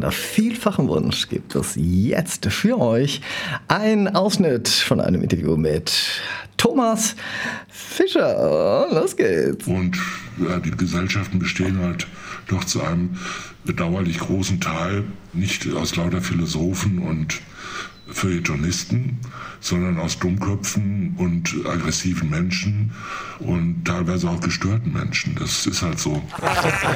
und auf vielfachen Wunsch gibt es jetzt für euch einen Ausschnitt von einem Interview mit Thomas Fischer. Los geht's. Und die Gesellschaften bestehen halt doch zu einem bedauerlich großen Teil nicht aus lauter Philosophen und Feuilletonisten, sondern aus Dummköpfen und aggressiven Menschen und teilweise auch gestörten Menschen. Das ist halt so.